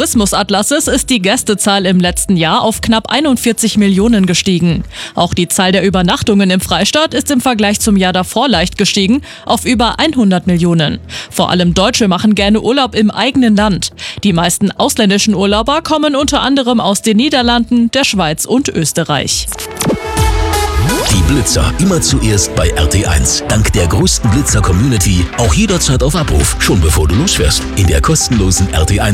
Tourismusatlases ist die Gästezahl im letzten Jahr auf knapp 41 Millionen gestiegen. Auch die Zahl der Übernachtungen im Freistaat ist im Vergleich zum Jahr davor leicht gestiegen auf über 100 Millionen. Vor allem Deutsche machen gerne Urlaub im eigenen Land. Die meisten ausländischen Urlauber kommen unter anderem aus den Niederlanden, der Schweiz und Österreich. Die Blitzer immer zuerst bei RT1. Dank der größten Blitzer-Community auch jederzeit auf Abruf, schon bevor du losfährst. In der kostenlosen RT1